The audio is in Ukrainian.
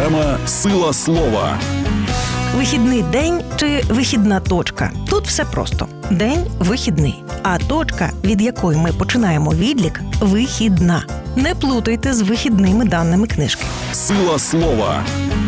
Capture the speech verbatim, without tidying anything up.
Програма «Сила слова». Вихідний день чи вихідна точка? Тут все просто. День – вихідний, а точка, від якої ми починаємо відлік – вихідна. Не плутайте з вихідними даними книжки. «Сила слова».